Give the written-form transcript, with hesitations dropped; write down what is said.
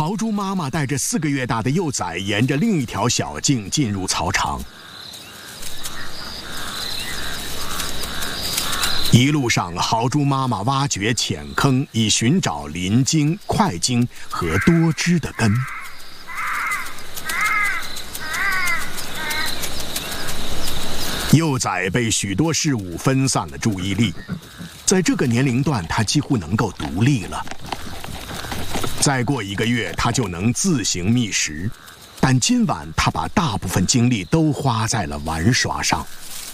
豪猪妈妈带着4个月大的幼崽，沿着另一条小径进入草场。一路上，豪猪妈妈挖掘浅坑，以寻找鳞茎、块茎和多汁的根。幼崽被许多事物分散了注意力，在这个年龄段，它几乎能够独立了。再过1个月，它就能自行觅食，但今晚它把大部分精力都花在了玩耍上。